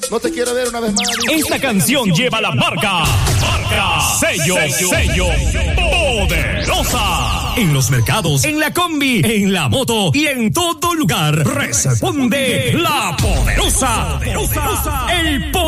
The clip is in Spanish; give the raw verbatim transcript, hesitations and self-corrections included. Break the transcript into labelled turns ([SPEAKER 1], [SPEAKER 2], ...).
[SPEAKER 1] No te quiero ver una vez más.
[SPEAKER 2] Esta canción lleva la marca, marca, sello, sello, Poderosa. En los mercados, en la combi, en la moto y en todo lugar. Responde la Poderosa. El Poderosa.